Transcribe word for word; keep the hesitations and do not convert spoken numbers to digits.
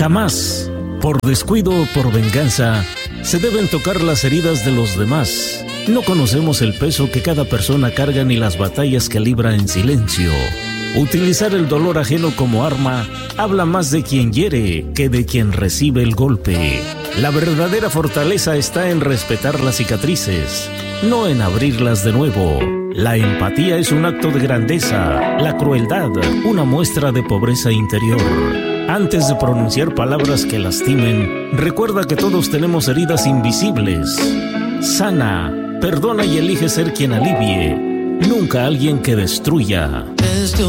Jamás, por descuido o por venganza, se deben tocar las heridas de los demás. No conocemos el peso que cada persona carga ni las batallas que libra en silencio. Utilizar el dolor ajeno como arma habla más de quien hiere que de quien recibe el golpe. La verdadera fortaleza está en respetar las cicatrices, no en abrirlas de nuevo. La empatía es un acto de grandeza, la crueldad una muestra de pobreza interior. Antes de pronunciar palabras que lastimen, recuerda que todos tenemos heridas invisibles. Sana, perdona y elige ser quien alivie, nunca alguien que destruya.